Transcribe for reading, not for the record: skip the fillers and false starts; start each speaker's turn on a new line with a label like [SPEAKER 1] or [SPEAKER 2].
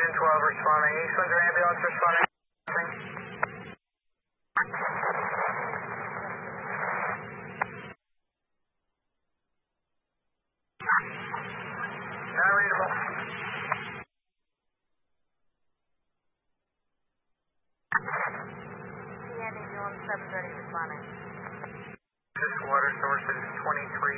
[SPEAKER 1] 12 responding. East Windsor ambulance responding. Not readable.
[SPEAKER 2] Ambulance 730 responding.
[SPEAKER 1] This water source is 23.